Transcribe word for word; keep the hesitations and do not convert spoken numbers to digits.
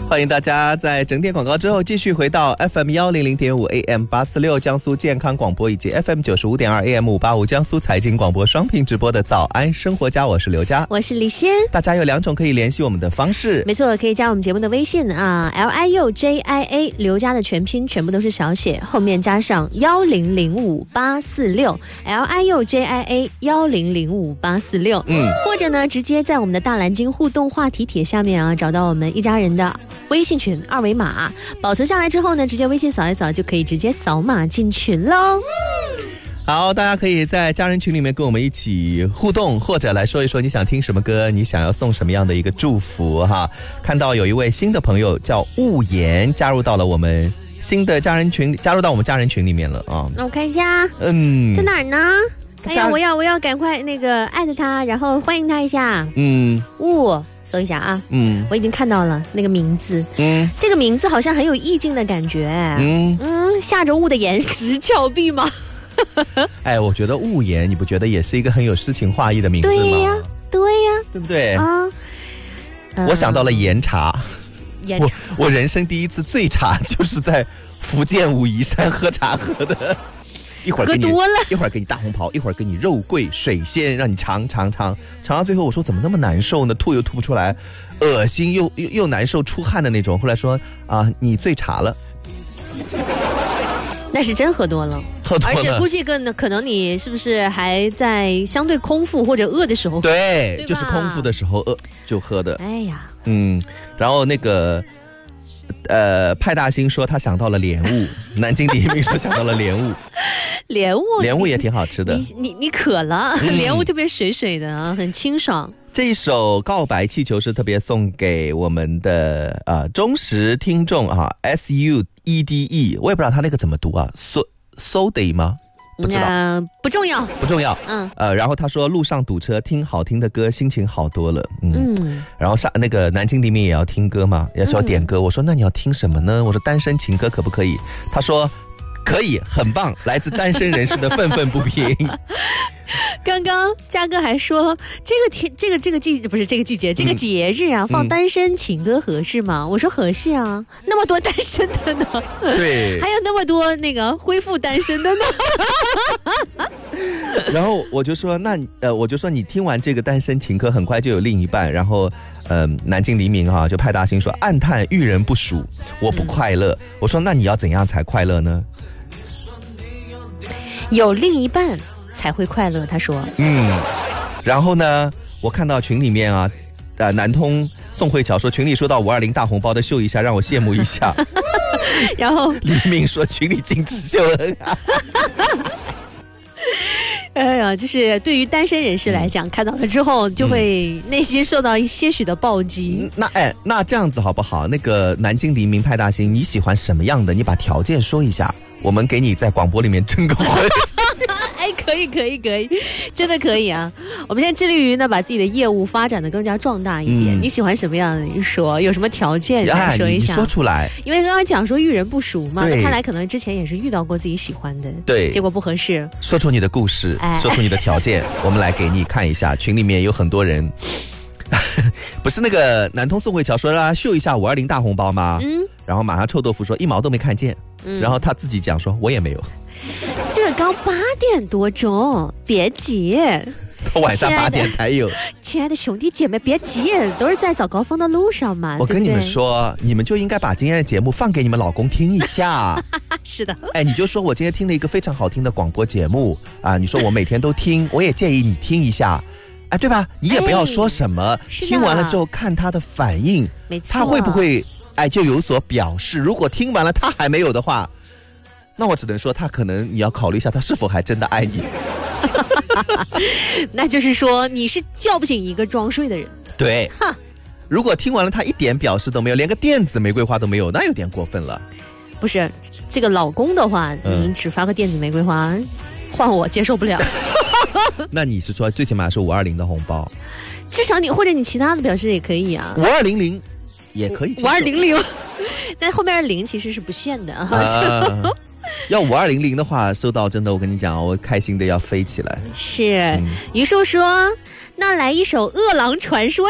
欢迎大家在整点广告之后继续回到 F M 一零零点五 A M 八四六江苏健康广播以及 F M 九十五点二 A M 五八五江苏财经广播双频直播的早安生活家，我是刘佳， 我是李仙。 大家有两种可以联系我们的方式， 没错，可以加我们节目的微信啊 L I U J I A 刘佳的全拼全部都是小写，后面加上一零零五八四六 L I U J I A 一零零五八四六，嗯，或者呢直接在我们的大蓝鲸互动话题帖下面啊找到我们一家人的微信群二维码，保存下来之后呢，直接微信扫一扫就可以直接扫码进群喽。 好，大家可以在家人群里面跟我们一起互动，或者来说一说你想听什么歌，你想要送什么样的一个祝福哈。看到有一位新的朋友叫雾言加入到了我们新的家人群，加入到我们家人群里面了啊。 那我看一下， 嗯， 在哪儿呢？哎呀，我要我要赶快那个艾特他，然后欢迎他一下。嗯，雾。搜一下啊，嗯，我已经看到了那个名字，嗯，这个名字好像很有意境的感觉，嗯嗯，下着雾的岩石峭壁吗？ 哎，我觉得雾岩，你不觉得也是一个很有诗情画意的名字吗？ 对呀，对呀， 对不对啊？我想到了岩茶， 岩茶， 我我人生第一次醉茶就是在福建武夷山喝茶喝的。一会儿给你，一会儿给你大红袍，一会儿给你肉桂水仙，让你尝尝尝尝到最后，我说怎么那么难受呢？吐又吐不出来，恶心又又又难受，出汗的那种。后来说啊，你醉茶了， 那是真喝多了， 喝多了， 而且估计更可能你是不是还在相对空腹或者饿的时候喝？ 对，对就是空腹的时候饿就喝的。 哎呀， 嗯，然后那个。呃，派大星说他想到了莲雾，南京第一名说想到了莲雾， 莲雾， 莲雾也挺好吃的。 你你你渴了，嗯、莲雾特别水水的啊，很清爽。 这一首《告白气球》是特别送给我们的呃忠实听众啊 ，S U E D E， 我也不知道他那个怎么读啊 ，so sode 吗？不知道、呃， 不重要， 不重要。嗯，呃，然后他说路上堵车，听好听的歌，心情好多了。嗯，嗯然后上那个南京黎明也要听歌嘛，也是要点歌。嗯、我说那你要听什么呢？我说单身情歌可不可以？他说可以，很棒，来自单身人士的愤愤不平。 刚刚嘉哥还说这个天这个这个季不是这个季节这个节日啊、嗯、放单身情歌合适吗、嗯、我说合适啊，那么多单身的呢， 对， 还有那么多那个恢复单身的呢。 然后我就说那呃我就说你听完这个单身情歌很快就有另一半，然后呃南京黎明哈就派大星说暗叹遇人不淑我不快乐、嗯、我说那你要怎样才快乐呢？ 有另一半才会快乐，他说。 嗯，然后呢，我看到群里面啊，呃，南通宋慧乔说群里收到五二零大红包的秀一下，让我羡慕一下。 然后黎明说群里禁止秀恩爱。 哎呀，就是对于单身人士来讲、嗯、看到了之后就会内心受到一些许的暴击、 嗯、那哎那这样子好不好，那个南京黎明派大星你喜欢什么样的，你把条件说一下，我们给你在广播里面征个婚。 哎，可以可以可以，真的可以啊！我们现在致力于呢，把自己的业务发展的更加壮大一点。嗯、你喜欢什么样的？你说有什么条件？ 哎、 说一下， 你说出来。 因为刚刚讲说遇人不淑嘛，那看来可能之前也是遇到过自己喜欢的， 对， 结果不合适。 说出你的故事，哎、说出你的条件，我们来给你看一下。群里面有很多人，不是那个南通宋慧乔说让他秀一下五二零大红包吗？嗯，然后马上臭豆腐说一毛都没看见，嗯、然后他自己讲说我也没有。 这刚八点多钟，别急， 到晚上八点才有。 亲爱的兄弟姐妹，别急，都是在早高峰的路上嘛。 我跟你们说，你们就应该把今天的节目放给你们老公听一下。 是的， 哎，你就说我今天听了一个非常好听的广播节目啊，你说我每天都听，我也建议你听一下。哎，对吧？你也不要说什么，哎、听完了之后看他的反应， 没错， 他会不会哎就有所表示？如果听完了他还没有的话。那我只能说他可能你要考虑一下他是否还真的爱你。 那就是说你是叫不醒一个装睡的人。 对，如果听完了他一点表示都没有，连个电子玫瑰花都没有，那有点过分了。 不是这个老公的话、嗯、你只发个电子玫瑰花换我接受不了。 那你是说最起码是五二零的红包， 至少你或者你其他的表示也可以啊， 五二零零也可以， 五二零零，但后面的零其实是不限的啊。 要五二零零的话，收到真的，我跟你讲，我开心的要飞起来。 是，于叔说，那来一首《饿狼传说》。